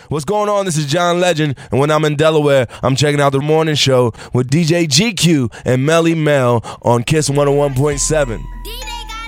What's going on? This is John Legend, and when I'm in Delaware, I'm checking out the morning show with DJ GQ and Melly Mel on Kiss 101.7.